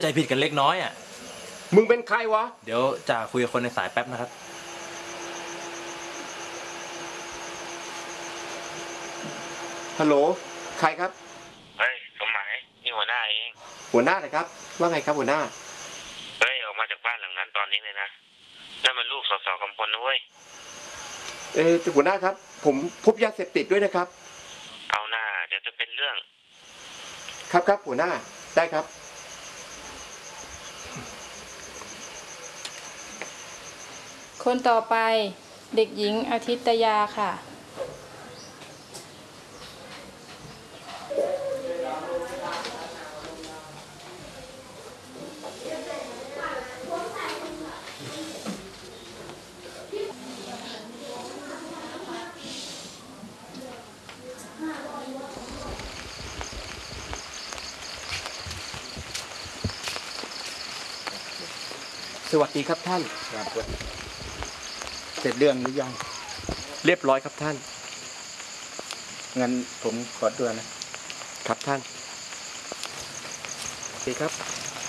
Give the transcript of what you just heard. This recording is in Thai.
ใจผิดกันเล็กน้อยอ่ะมึงเป็นใครวะเดี๋ยวจะคุยกับคนในสายแป๊บนะครับฮัลโหลใครครับเฮ้ยสมหมายนี่หัวหน้าเองหัวหน้านะครับว่าไงครับหัวหน้าเฮ้ยออกมาจากบ้านหลังนั้นตอนนี้เลยนะนั่นมันลูกสสกำพลนะเว้ยหัวหน้าครับผมพบยาเสพติดด้วยนะครับเอาหน้าเดี๋ยวจะเป็นเรื่องครับหัวหน้าได้ครับคนต่อไปเด็กหญิงอาทิตยาค่ะสวัสดีครับท่านครับเสร็จเรื่องหรือยังเรียบร้อยครับท่านงั้นผมขอตัวนะครับท่านโอเคครับ